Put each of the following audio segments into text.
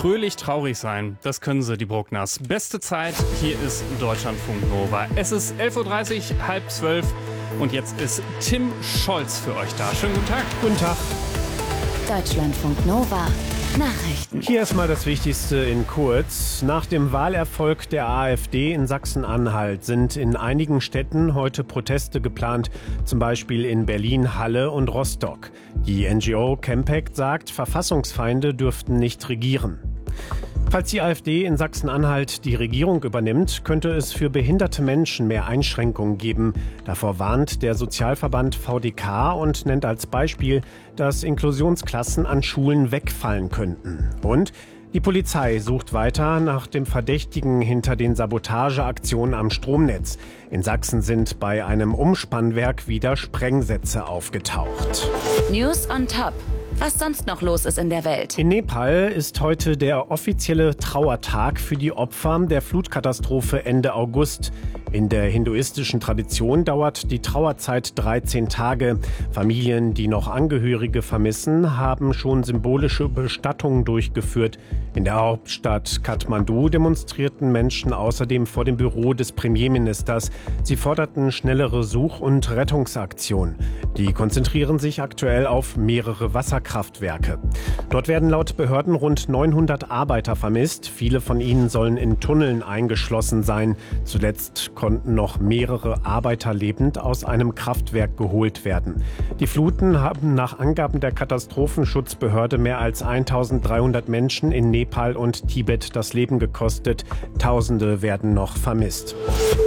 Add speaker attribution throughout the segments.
Speaker 1: fröhlich traurig sein, das können sie, die Bruckners. Beste Zeit, hier ist Deutschlandfunk Nova. Es ist 11.30 Uhr, halb 12 und jetzt ist Tim Scholz für euch da. Schönen guten Tag.
Speaker 2: Guten Tag.
Speaker 3: Deutschlandfunk Nova. Nachrichten.
Speaker 2: Hier erstmal das Wichtigste in kurz. Nach dem Wahlerfolg der AfD in Sachsen-Anhalt sind in einigen Städten heute Proteste geplant, zum Beispiel in Berlin, Halle und Rostock. Die NGO Campact sagt, Verfassungsfeinde dürften nicht regieren. Falls die AfD in Sachsen-Anhalt die Regierung übernimmt, könnte es für behinderte Menschen mehr Einschränkungen geben. Davor warnt der Sozialverband VDK und nennt als Beispiel, dass Inklusionsklassen an Schulen wegfallen könnten. Und die Polizei sucht weiter nach dem Verdächtigen hinter den Sabotageaktionen am Stromnetz. In Sachsen sind bei einem Umspannwerk wieder Sprengsätze aufgetaucht.
Speaker 3: News on top. Was sonst noch los ist in der Welt.
Speaker 2: In Nepal ist heute der offizielle Trauertag für die Opfer der Flutkatastrophe Ende August. In der hinduistischen Tradition dauert die Trauerzeit 13 Tage. Familien, die noch Angehörige vermissen, haben schon symbolische Bestattungen durchgeführt. In der Hauptstadt Kathmandu demonstrierten Menschen außerdem vor dem Büro des Premierministers. Sie forderten schnellere Such- und Rettungsaktionen. Die konzentrieren sich aktuell auf mehrere Wasserkraftwerke. Dort werden laut Behörden rund 900 Arbeiter vermisst. Viele von ihnen sollen in Tunneln eingeschlossen sein. Zuletzt konnten noch mehrere Arbeiter lebend aus einem Kraftwerk geholt werden. Die Fluten haben nach Angaben der Katastrophenschutzbehörde mehr als 1300 Menschen in Nepal und Tibet das Leben gekostet. Tausende werden noch vermisst.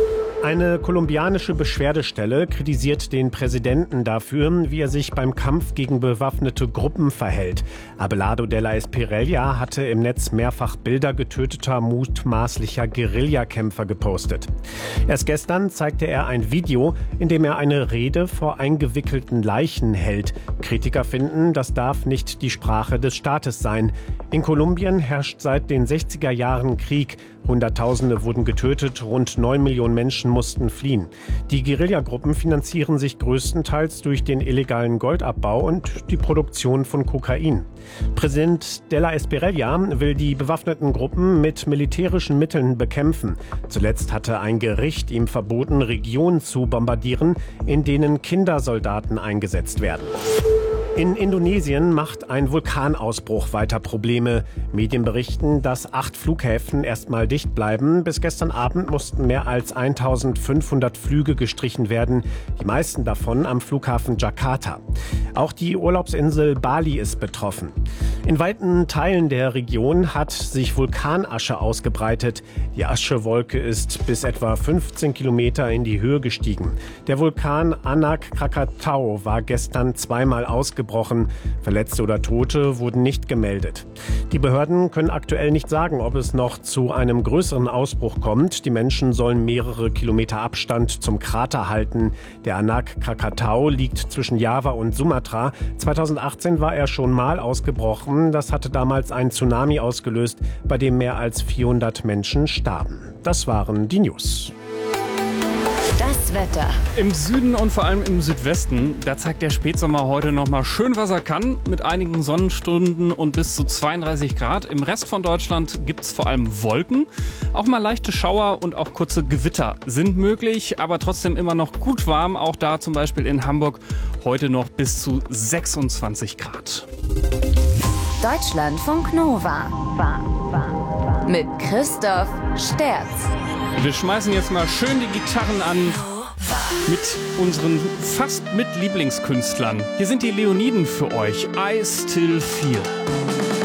Speaker 2: Eine kolumbianische Beschwerdestelle kritisiert den Präsidenten dafür, wie er sich beim Kampf gegen bewaffnete Gruppen verhält. Abelardo de la Espriella hatte im Netz mehrfach Bilder getöteter mutmaßlicher Guerillakämpfer gepostet. Erst gestern zeigte er ein Video, in dem er eine Rede vor eingewickelten Leichen hält. Kritiker finden, das darf nicht die Sprache des Staates sein. In Kolumbien herrscht seit den 60er Jahren Krieg. Hunderttausende wurden getötet, rund 9 Millionen Menschen mussten fliehen. Die Guerillagruppen finanzieren sich größtenteils durch den illegalen Goldabbau und die Produktion von Kokain. Präsident de la Espriella will die bewaffneten Gruppen mit militärischen Mitteln bekämpfen. Zuletzt hatte ein Gericht ihm verboten, Regionen zu bombardieren, in denen Kindersoldaten eingesetzt werden. In Indonesien macht ein Vulkanausbruch weiter Probleme. Medien berichten, dass 8 Flughäfen erstmal dicht bleiben. Bis gestern Abend mussten mehr als 1500 Flüge gestrichen werden, die meisten davon am Flughafen Jakarta. Auch die Urlaubsinsel Bali ist betroffen. In weiten Teilen der Region hat sich Vulkanasche ausgebreitet. Die Aschewolke ist bis etwa 15 Kilometer in die Höhe gestiegen. Der Vulkan Anak Krakatau war gestern zweimal ausgebrochen. Verletzte oder Tote wurden nicht gemeldet. Die Behörden können aktuell nicht sagen, ob es noch zu einem größeren Ausbruch kommt. Die Menschen sollen mehrere Kilometer Abstand zum Krater halten. Der Anak Krakatau liegt zwischen Java und Sumatra. 2018 war er schon mal ausgebrochen. Das hatte damals einen Tsunami ausgelöst, bei dem mehr als 400 Menschen starben. Das waren die News.
Speaker 3: Das Wetter.
Speaker 1: Im Süden und vor allem im Südwesten, da zeigt der Spätsommer heute noch mal schön, was er kann, mit einigen Sonnenstunden und bis zu 32 Grad. Im Rest von Deutschland gibt es vor allem Wolken. Auch mal leichte Schauer und auch kurze Gewitter sind möglich, aber trotzdem immer noch gut warm. Auch da zum Beispiel in Hamburg heute noch bis zu 26 Grad.
Speaker 3: Deutschlandfunk Nova. Mit Christoph Sterz.
Speaker 1: Wir schmeißen jetzt mal schön die Gitarren an mit unseren fast mit Lieblingskünstlern. Hier sind die Leoniden für euch. I Still Feel.